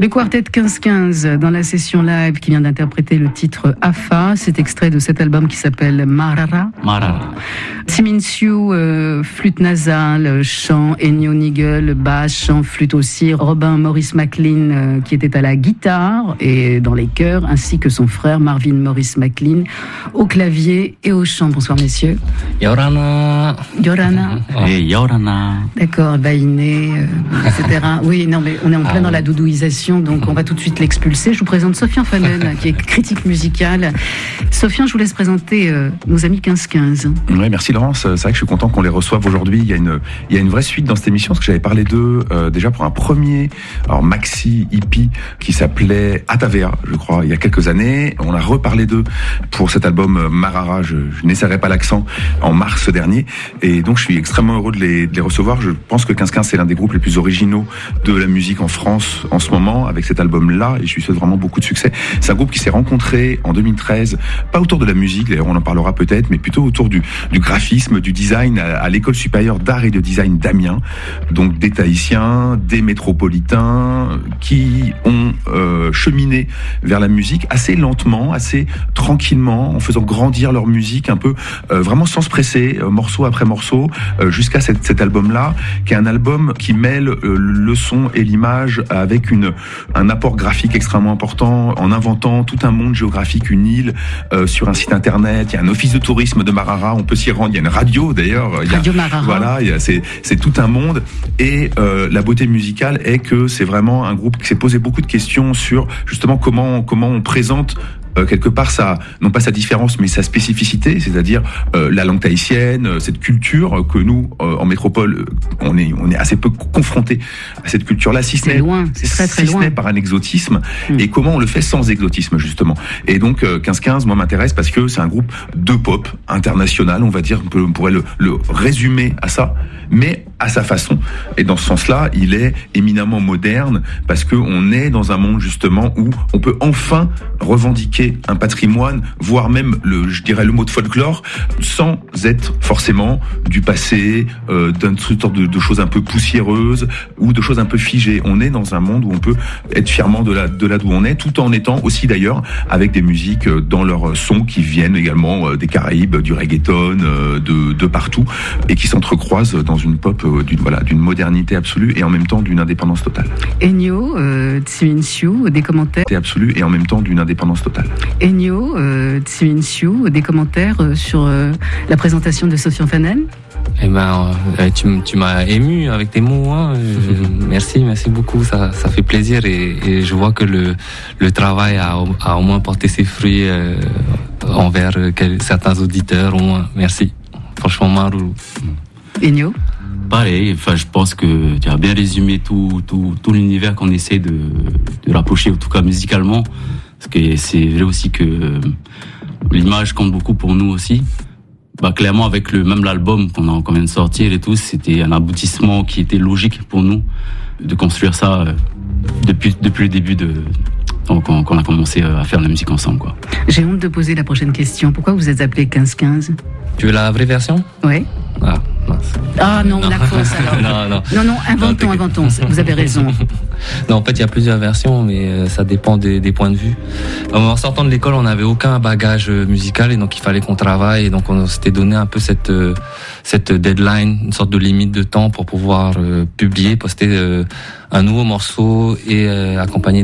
Le quartet 15-15 dans la session live qui vient d'interpréter le titre Afa, c'est extrait de cet album qui s'appelle Marara. Siminsiu, flûte nasale, chant, Ennio Nigel, basse, chant, flûte aussi, Robin Morris McLean qui était à la guitare et dans les chœurs, ainsi que son frère Marvin Morris McLean au clavier et au chant. Bonsoir messieurs. Yorana. Et Yorana. D'accord, Bainé, etc. Oui, non mais on est en plein dans la doudouisation, donc on va tout de suite l'expulser. Je vous présente Sofian Fanen, qui est critique musicale. Sofian, je vous laisse présenter nos amis 15-15. Oui, merci Laurence. C'est vrai que je suis content qu'on les reçoive aujourd'hui. Il y a une vraie suite dans cette émission, parce que j'avais parlé d'eux déjà pour un premier maxi hippie qui s'appelait Atavea, je crois, il y a quelques années. On a reparlé d'eux pour cet album Marara, je n'essaierai pas l'accent, en mars dernier. Et donc je suis extrêmement heureux de les recevoir. Je pense que 15-15 c'est l'un des groupes les plus originaux de la musique en France en ce moment, avec cet album-là, et je lui souhaite vraiment beaucoup de succès. C'est un groupe qui s'est rencontré en 2013, pas autour de la musique, d'ailleurs on en parlera peut-être, mais plutôt autour du graphisme, du design à l'école supérieure d'art et de design d'Amiens. Donc des Tahitiens, des métropolitains qui ont cheminé vers la musique assez lentement, assez tranquillement, en faisant grandir leur musique un peu, vraiment sans se presser, morceau après morceau, jusqu'à cet album-là, qui est un album qui mêle le son et l'image avec un apport graphique extrêmement important, en inventant tout un monde géographique, une île, sur un site internet. Il y a un office de tourisme de Marara, on peut s'y rendre. Il y a une radio d'ailleurs. Radio Marara. Voilà, c'est tout un monde. Et la beauté musicale est que c'est vraiment un groupe qui s'est posé beaucoup de questions sur justement comment on présente quelque part non pas sa différence, mais sa spécificité, c'est-à-dire la langue tahitienne, cette culture que nous, en métropole, on est assez peu confrontés à cette culture-là, si ce n'est par un exotisme, et comment on le fait sans exotisme, justement. Et donc, 15-15, moi, m'intéresse parce que c'est un groupe de pop international, on va dire, on pourrait le résumer à ça, mais à sa façon. Et dans ce sens-là, il est éminemment moderne, parce qu'on est dans un monde, justement, où on peut enfin revendiquer un patrimoine, voire même le mot de folklore, sans être forcément du passé, d'une sorte de choses un peu poussiéreuses ou de choses un peu figées. On est dans un monde où on peut être fièrement de là d'où on est, tout en étant aussi d'ailleurs avec des musiques dans leurs sons qui viennent également des Caraïbes, du reggaeton, de partout, et qui s'entrecroisent dans une pop d'une modernité absolue et en même temps d'une indépendance totale. Ennio, Tsiminsiu, des commentaires absolue et en même temps d'une indépendance totale. Ennio, Tsiminsiu, des commentaires sur la présentation de Sofian Fanen? Eh ben, tu m'as ému avec tes mots, hein. Merci beaucoup, ça fait plaisir, et je vois que le travail a au moins porté ses fruits envers certains auditeurs, au moins. Merci. Franchement, Marou. Ennio? Pareil, je pense que tu as bien résumé tout l'univers qu'on essaie de rapprocher, en tout cas musicalement. Parce que c'est vrai aussi que l'image compte beaucoup pour nous aussi. Clairement, avec même l'album qu'on vient de sortir et tout, c'était un aboutissement qui était logique pour nous de construire ça depuis le début qu'on a commencé à faire de la musique ensemble, quoi. J'ai honte de poser la prochaine question. Pourquoi vous êtes appelé 15-15? Tu veux la vraie version? Oui. Ah non, la fausse alors. Non, inventons. Vous avez raison. Non, en fait, il y a plusieurs versions, mais ça dépend des points de vue. En sortant de l'école, on n'avait aucun bagage musical, et donc il fallait qu'on travaille, et donc on s'était donné un peu cette deadline, une sorte de limite de temps pour pouvoir publier, poster un nouveau morceau et accompagner